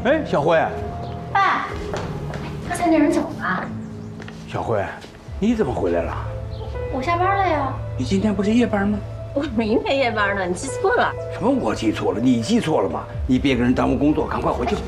哎，小慧， 爸，刚才那人怎么了？ 小慧，你怎么回来了？ 我下班了呀。 你今天不是夜班吗？ 我没夜班呢，你记错了。 什么？我记错了？你记错了吧？你别给人耽误工作，赶快回去。